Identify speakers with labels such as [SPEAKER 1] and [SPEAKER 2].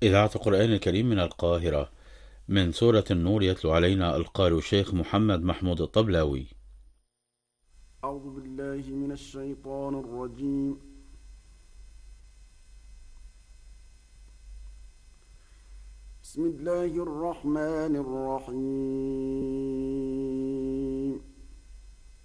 [SPEAKER 1] إذاعة القرآن الكريم من القاهرة، من سورة النور يتلو علينا القارئ الشيخ محمد محمود الطبلاوي.
[SPEAKER 2] أعوذ بالله من الشيطان الرجيم. بسم الله الرحمن الرحيم.